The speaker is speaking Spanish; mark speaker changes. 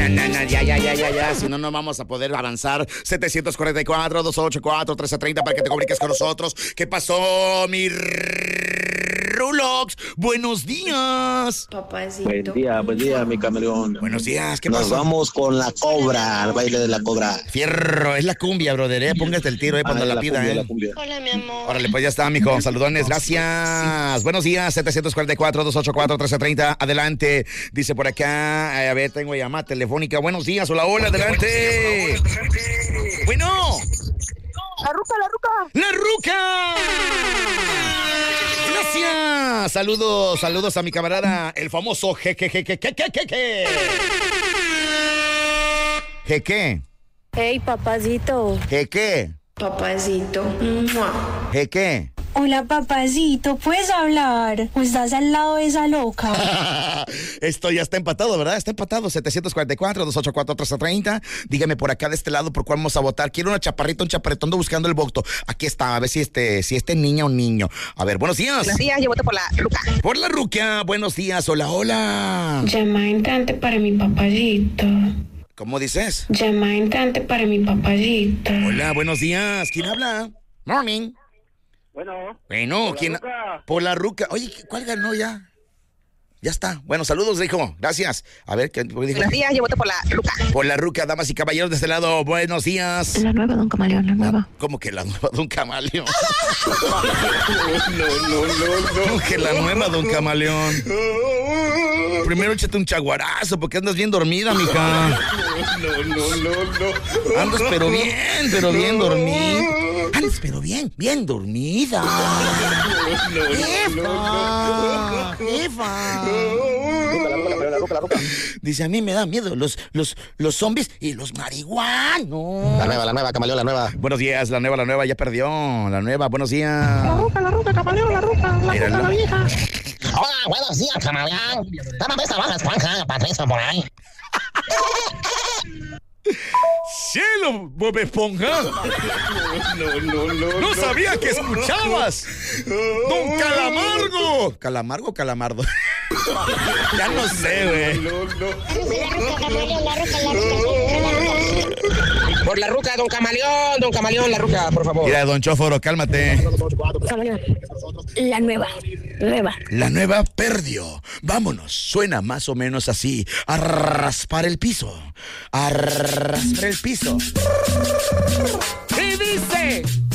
Speaker 1: Ya. Si no, no vamos a poder avanzar. 744-284-1330 para que te comuniques con nosotros. ¿Qué pasó, mi Rulox? Buenos días.
Speaker 2: Papacito. Buen día, mi camaleón.
Speaker 1: Buenos días, ¿qué pasó?
Speaker 2: Nos vamos con la cobra, al baile de la cobra.
Speaker 1: Fierro, es la cumbia, brother, Póngate el tiro, cuando la pida,
Speaker 2: cumbia.
Speaker 3: Hola, mi amor.
Speaker 1: Órale, pues ya está, mijo. Saludones, gracias. Buenos días, 744-284-1330. Adelante. Dice por acá, a ver, tengo llamada telefónica. Buenos días, hola, adelante. Bueno.
Speaker 4: La ruca.
Speaker 1: ¡La ruca! Gracias. Saludos a mi camarada, el famoso Jeque. Jeque.
Speaker 4: Hey, papacito.
Speaker 1: Jeque.
Speaker 3: Papacito.
Speaker 1: Jeque.
Speaker 4: Hola, papacito, ¿puedes hablar? ¿O estás al lado de esa loca?
Speaker 1: Esto ya está empatado, ¿verdad? Está empatado. 744-284-1330. Dígame por acá de este lado por cuál vamos a votar. Quiero un chaparrito, ando buscando el voto. Aquí está, a ver si este niña o niño. A ver, buenos días.
Speaker 5: Buenos días, yo voto por la ruca.
Speaker 1: Por la ruca, buenos días, hola.
Speaker 6: Llamada entrante para mi papacito.
Speaker 1: ¿Cómo dices?
Speaker 6: Llamada entrante para mi papacito.
Speaker 1: Hola, buenos días. ¿Quién habla? Morning. Bueno, ¿quién? Por la ruca. Oye, ¿cuál ganó ya? Ya está. Bueno, saludos, dijo. Gracias. A ver, ¿qué dijo?
Speaker 5: Buenos días, yo voto por la ruca.
Speaker 1: Por la ruca, damas y caballeros de este lado. Buenos días.
Speaker 6: La nueva, don Camaleón, la nueva.
Speaker 1: ¿Cómo que la nueva, don Camaleón? No. ¿Cómo que la nueva, don Camaleón? Primero échate un chaguarazo, porque andas bien dormida, mija. No. Andas pero bien dormida. Andas pero bien dormida. Jefa. Dice, a mí me da miedo los zombies y los marihuanos.
Speaker 2: La nueva, camaleón, la nueva.
Speaker 1: Buenos días, la nueva, ya perdió. La nueva, buenos días.
Speaker 4: La ruca, camaleón, la ruca, la vieja.
Speaker 5: Hola, buenos días, camaleón. Dame esta baja esponja, Patricio, por ahí.
Speaker 1: ¡Cielo, Bob Esponja! No sabía que escuchabas. ¡Don Calamargo! ¿Calamardo? Ya no sé, güey.
Speaker 5: Por la ruca, don Camaleón, la ruca, por favor.
Speaker 1: Mira, don Chóforo, cálmate.
Speaker 4: La nueva.
Speaker 1: La nueva perdió. Vámonos. Suena más o menos así. A raspar el piso. Y dice...